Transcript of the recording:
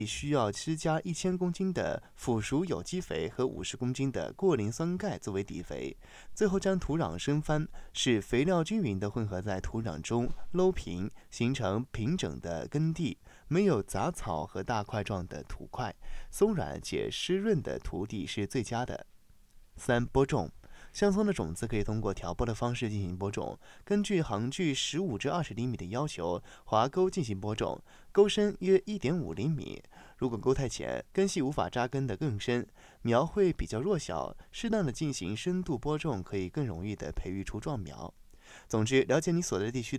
需要施加1000公斤的腐熟有机肥和50公斤的过磷酸钙作为底肥，最后将土壤深翻，使肥料均匀地混合在土壤中，搂平，形成平整的耕地，没有杂草和大块状的土块，松软且湿润的土地是最佳的。3. 播种。香葱的种子可以通过调播的方式进行播种，根据行距15至20厘米的要求，划沟进行播种，沟深约1.5厘米。如果沟太浅，根系无法扎根得更深，苗会比较弱小，适当的进行深度播种，可以更容易地培育出壮苗。总之，了解你所在地区的